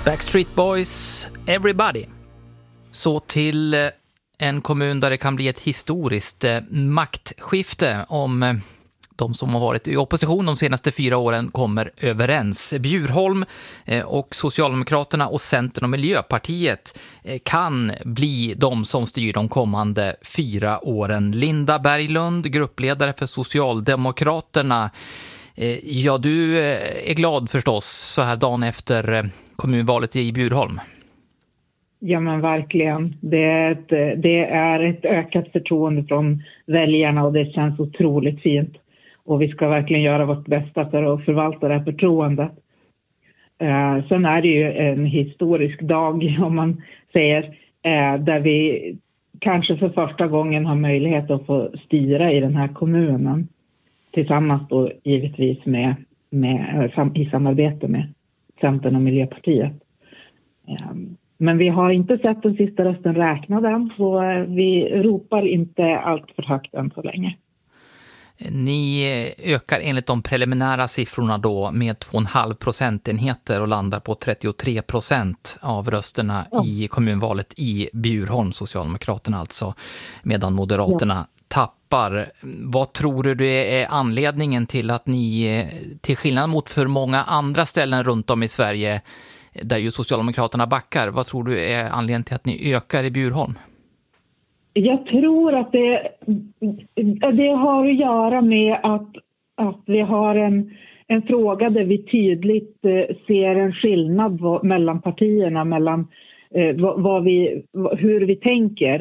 Backstreet Boys, Everybody. Så till en kommun där det kan bli ett historiskt maktskifte om de som har varit i opposition de senaste 4 åren kommer överens. Bjurholm och Socialdemokraterna och Centern och Miljöpartiet kan bli de som styr de kommande 4 åren. Linda Berglund, gruppledare för Socialdemokraterna. Ja, du är glad förstås så här dagen efter kommunvalet i Bjurholm. Ja, men verkligen. Det är ett ökat förtroende från väljarna och det känns otroligt fint. Och vi ska verkligen göra vårt bästa för att förvalta det här förtroendet. Sen är det ju en historisk dag, om man säger, där vi kanske för första gången har möjlighet att få styra i den här kommunen. Tillsammans då givetvis i samarbete med Centern och Miljöpartiet. Men vi har inte sett den sista rösten räknad än, så vi ropar inte allt för högt än så länge. Ni ökar enligt de preliminära siffrorna då med 2,5 procentenheter och landar på 33% av rösterna i kommunvalet i Bjurholm, Socialdemokraterna alltså, medan Moderaterna tappar. Vad tror du är anledningen till att ni, till skillnad mot för många andra ställen runt om i Sverige där ju Socialdemokraterna backar, vad tror du är anledningen till att ni ökar i Bjurholm? Jag tror att det har att göra med att vi har en fråga där vi tydligt ser en skillnad mellan partierna, mellan hur vi tänker.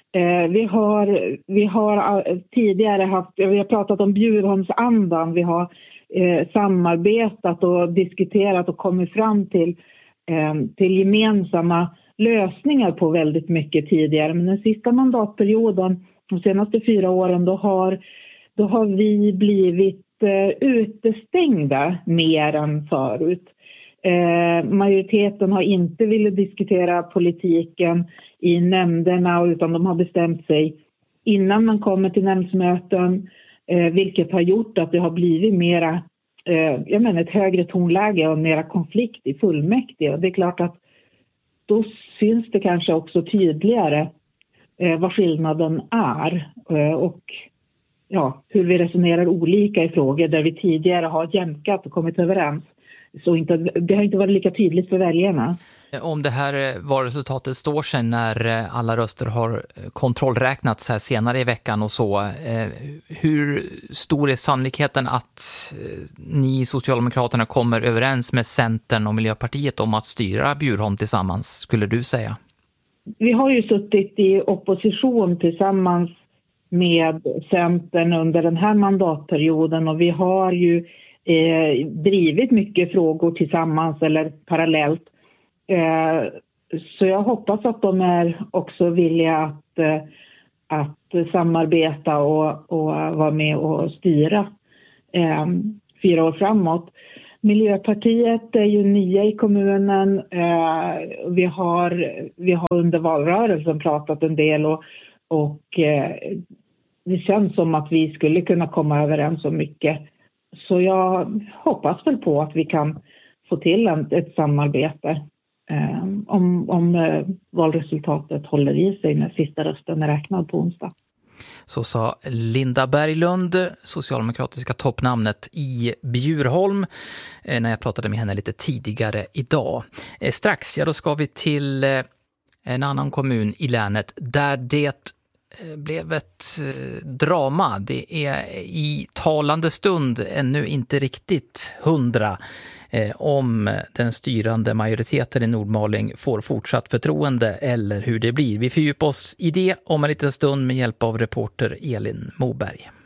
Vi har tidigare vi har pratat om Bjurholmsandan, vi har samarbetat och diskuterat och kommit fram till gemensamma lösningar på väldigt mycket tidigare. Men den sista mandatperioden, de senaste 4 åren, då har vi blivit utestängda mer än förut. Majoriteten har inte velat diskutera politiken i nämnderna, utan de har bestämt sig innan man kommer till nämndsmöten, vilket har gjort att det har blivit mera, ett högre tonläge och mera konflikt i fullmäktige. Och det är klart att då syns det kanske också tydligare vad skillnaden är och hur vi resonerar olika i frågor där vi tidigare har jämkat och kommit överens. Så det har inte varit lika tydligt för väljarna. Om det här valresultatet står sig när alla röster har kontrollräknats här senare i veckan och så, hur stor är sannolikheten att ni Socialdemokraterna kommer överens med Centern och Miljöpartiet om att styra Bjurholm tillsammans, skulle du säga? Vi har ju suttit i opposition tillsammans med Centern under den här mandatperioden och vi har ju drivit mycket frågor tillsammans eller parallellt. Så jag hoppas att de är också villiga att samarbeta och vara med och styra 4 år framåt. Miljöpartiet är ju nya i kommunen. Vi har under valrörelsen pratat en del och det känns som att vi skulle kunna komma överens om mycket. Så jag hoppas väl på att vi kan få till ett samarbete om valresultatet håller i sig när sista rösten är räknad på onsdag. Så sa Linda Berglund, socialdemokratiska toppnamnet i Bjurholm, när jag pratade med henne lite tidigare idag. Strax, då ska vi till en annan kommun i länet där det blev ett drama. Det är i talande stund ännu inte riktigt 100 om den styrande majoriteten i Nordmaling får fortsatt förtroende eller hur det blir. Vi fördjupar oss i det om en liten stund med hjälp av reporter Elin Moberg.